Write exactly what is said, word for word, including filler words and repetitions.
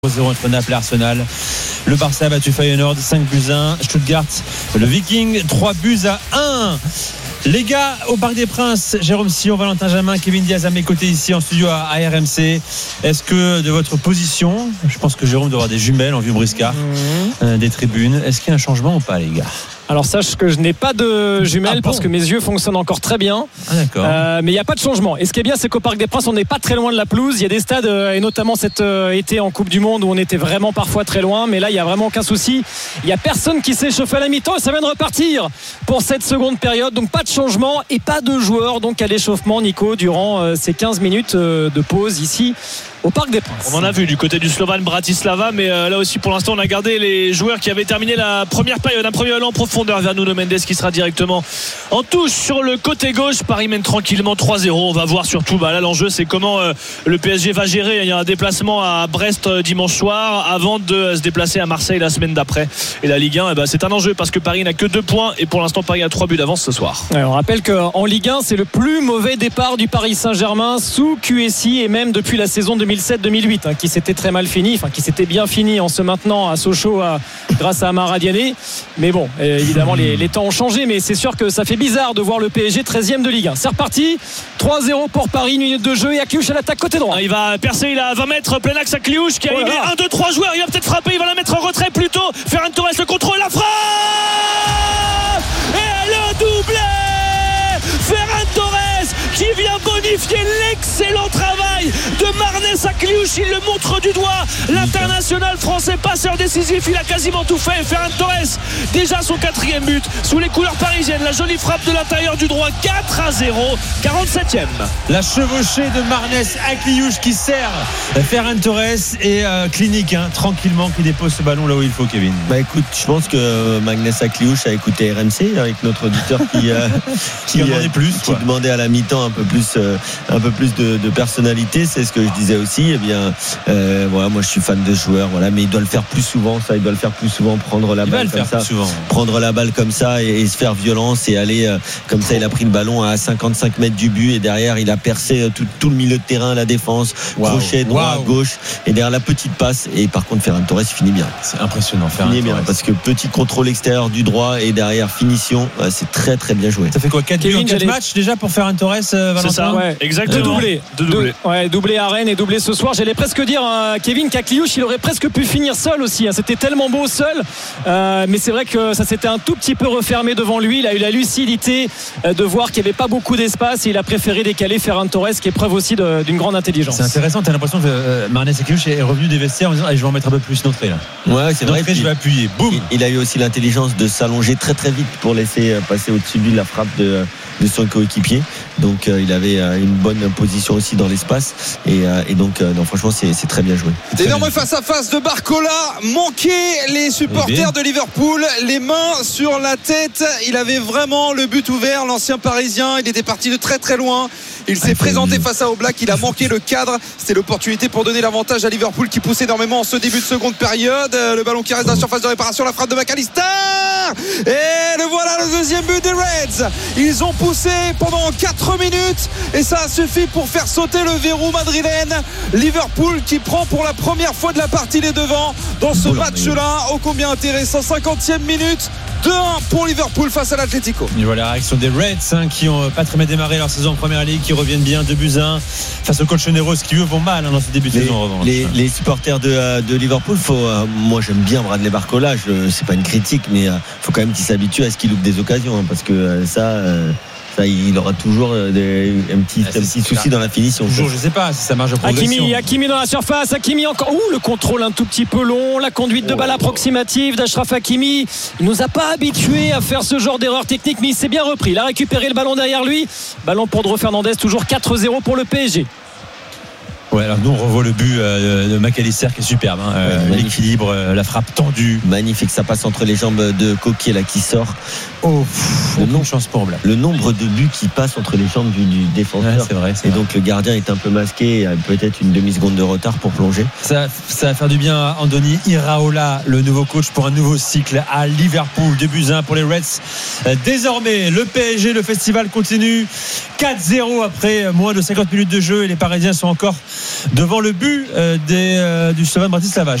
zéro entre Naples et Arsenal. Le Barça a battu Feyenoord cinq buts à un. Stuttgart, le Viking trois buts à un. Les gars, au Parc des Princes, Jérôme Sillon, Valentin Jamin, Kevin Diaz à mes côtés ici en studio à R M C. Est-ce que de votre position, je pense que Jérôme doit avoir des jumelles en vue briscard, mmh. euh, des tribunes, est-ce qu'il y a un changement ou pas, les gars ? Alors sache que je n'ai pas de jumelles ah bon parce que mes yeux fonctionnent encore très bien. Ah d'accord. Euh, mais il n'y a pas de changement. Et ce qui est bien, c'est qu'au Parc des Princes, on n'est pas très loin de la pelouse. Il y a des stades, euh, et notamment cet euh, été en Coupe du Monde où on était vraiment parfois très loin. Mais là, il n'y a vraiment aucun souci. Il n'y a personne qui s'est chauffé à la mi-temps et ça vient de repartir pour cette seconde période. Donc pas de changement et pas de joueurs donc à l'échauffement, Nico, durant euh, ces quinze minutes euh, de pause ici au Parc des Princes. On en a vu du côté du Slovan Bratislava, mais euh, là aussi pour l'instant on a gardé les joueurs qui avaient terminé la première période, un premier ballon en profondeur vers Nuno Mendes qui sera directement en touche sur le côté gauche. Paris mène tranquillement trois zéro. On va voir surtout, bah là l'enjeu c'est comment euh, le P S G va gérer. Il y a un déplacement à Brest euh, dimanche soir avant de euh, se déplacer à Marseille la semaine d'après. Et la Ligue un, eh ben, c'est un enjeu parce que Paris n'a que deux points et pour l'instant Paris a trois buts d'avance ce soir. Ouais, on rappelle qu'en Ligue un c'est le plus mauvais départ du Paris Saint-Germain sous Q S I et même depuis la saison deux mille sept deux mille huit, hein, qui s'était très mal fini, enfin qui s'était bien fini en se maintenant à Sochaux à, grâce à Amara Diané. Mais bon, évidemment les, les temps ont changé, mais c'est sûr que ça fait bizarre de voir le P S G treizième de Ligue un. C'est reparti, trois zéro pour Paris, une minute de jeu et Akliouche à l'attaque côté droit. Il va percer, il a vingt mètres, plein axe Akliouche qui a éliminé un, deux, trois joueurs. Il va peut-être frapper, il va la mettre en retrait plutôt. Ferran Torres le contrôle, la frappe et le doublé. Ferran Torres qui vient bonifier l'excellent travail de Marnès Akliouche. Il le montre du doigt, l'international français passeur décisif, il a quasiment tout fait. Ferran Torres, déjà son quatrième but sous les couleurs parisiennes, la jolie frappe de l'intérieur du droit, quatre à zéro, quarante-septième. La chevauchée de Marnès Akliouche qui sert Ferran Torres et euh, clinique hein, tranquillement qui dépose ce ballon là où il faut. Kevin, bah écoute, je pense que Marnès Akliouche a écouté R M C avec notre auditeur qui euh, qui, qui demandait plus qui demandait à la mi-temps un peu plus euh, un peu plus de, de personnalité. C'est ce que je disais aussi. Eh bien euh, voilà, moi je suis fan de joueurs, voilà, mais il doit le faire plus souvent, ça il doit le faire plus souvent, prendre la il balle comme ça, prendre la balle comme ça et, et se faire violence et aller euh, comme ça. Il a pris le ballon à cinquante-cinq mètres du but et derrière il a percé tout, tout le milieu de terrain, la défense, wow. crochet droit, wow. gauche et derrière la petite passe. Et par contre Ferran Torres finit bien. C'est impressionnant, Ferran finit bien parce que petit contrôle extérieur du droit et derrière finition, c'est très très bien joué. Ça fait quoi, quatre matchs déjà pour Ferran Torres, euh, Valentin? C'est ça, ouais, exactement. Deux doublés, deux doublés. Deux, ouais, doublé à Rennes et doublé ce soir. J'allais presque dire hein, Kevin qu'Akliouche il aurait presque pu finir seul aussi, hein. C'était tellement beau seul, euh, mais c'est vrai que ça s'était un tout petit peu refermé devant lui. Il a eu la lucidité euh, de voir qu'il n'y avait pas beaucoup d'espace et il a préféré décaler Ferran Torres, qui est preuve aussi de, d'une grande intelligence. C'est intéressant, t'as l'impression que euh, Marnès Akliouche est revenu des vestiaires en disant allez, je vais en mettre un peu plus d'entrée là. Ouais, c'est d'entrée, vrai. Je vais appuyer, boum. Il, il a eu aussi l'intelligence de s'allonger très très vite pour laisser passer au-dessus de lui la frappe de, de son coéquipier. Donc euh, il avait euh, une bonne position aussi dans l'espace et, euh, et donc euh, non, franchement c'est, c'est très bien joué. Énorme face à face de Barcola, manqué les supporters de Liverpool, les mains sur la tête. Il avait vraiment le but ouvert, l'ancien parisien. Il était parti de très très loin. Il s'est présenté face à Oblak, il a manqué le cadre. C'était l'opportunité pour donner l'avantage à Liverpool qui pousse énormément en ce début de seconde période. Le ballon qui reste dans la surface de réparation, la frappe de McAllister. Et le voilà, le deuxième but des Reds. Ils ont poussé pendant quatre minutes et ça a suffi pour faire sauter le verrou madrilène. Liverpool qui prend pour la première fois de la partie les devants dans ce match-là. Ô combien intéressant, cinquantième minute, deux un pour Liverpool face à l'Atlético. Et voilà la réaction des Reds hein, qui ont pas très bien démarré leur saison en première ligue, qui reviennent bien, deux buts à un face aux Colchoneros qui eux vont mal hein, dans ce début de les, saison en revanche. Les, les supporters de, de Liverpool, faut, euh, moi j'aime bien Bradley Barcola, je, c'est pas une critique, mais il euh, faut quand même qu'ils s'habituent à ce qu'il loupe des occasions hein, parce que euh, ça. Euh, Ça, il aura toujours des, un petit, ah, un petit souci dans la finition. Toujours, je sais pas si ça marche en progression. Hakimi, Hakimi dans la surface, Hakimi encore. Ouh, le contrôle un tout petit peu long, la conduite de balle approximative d'Achraf Hakimi. Il nous a pas habitués à faire ce genre d'erreur technique, mais il s'est bien repris. Il a récupéré le ballon derrière lui. Ballon pour Dro Fernandez, toujours quatre zéro pour le P S G. Ouais, alors nous on revoit le but euh, de McAllister qui est superbe hein. euh, ouais, l'équilibre, euh, la frappe tendue, magnifique, ça passe entre les jambes de Coquet là qui sort. Oh, pff, le nombre chance pour Black. Le nombre de buts qui passent entre les jambes du, du défenseur. Ouais, c'est vrai, c'est et vrai. Donc le gardien est un peu masqué, a peut-être une demi-seconde de retard pour plonger. Ça, ça va faire du bien à Andoni Iraola, le nouveau coach pour un nouveau cycle à Liverpool. deux buts à un pour les Reds. Euh, désormais, le P S G, le festival continue. quatre zéro après moins de cinquante minutes de jeu et les Parisiens sont encore devant le but euh, des, euh, du Slovan Bratislava.